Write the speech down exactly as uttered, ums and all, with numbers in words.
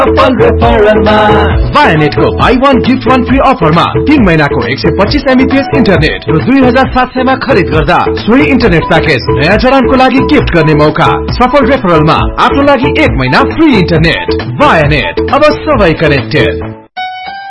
सफल रेफरलमा वायानेटको by one gift one free अफरमा तीन महीनाको एक सय पच्चीस एमबीपीएस इन्टरनेट र दुई हजार सात सयमा खरिद गर्दा सोही इन्टरनेट प्याकेज नयाँ जडानको लागि गिफ्ट गर्ने मौका। सफल रेफरलमा आफ्नो लागि एक महिना फ्री इन्टरनेट। वायानेट, अब सबै कनेक्टेड।